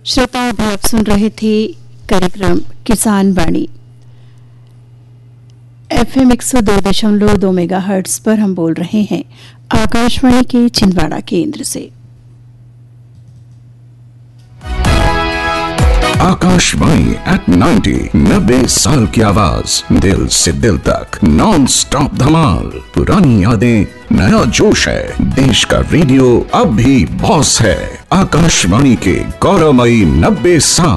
श्रोताओं भी आप सुन रहे थे कार्यक्रम किसान वाणी। FM 102.2 मेगाहर्ट्ज पर हम बोल रहे हैं आकाशवाणी के छिंदवाड़ा केंद्र से। आकाशवाणी एट 90 साल की आवाज, दिल से दिल तक नॉन स्टॉप धमाल। पुरानी यादें, नया जोश है, देश का रेडियो अब भी बॉस है। आकाशवाणी के गौरवमयी 90 साल।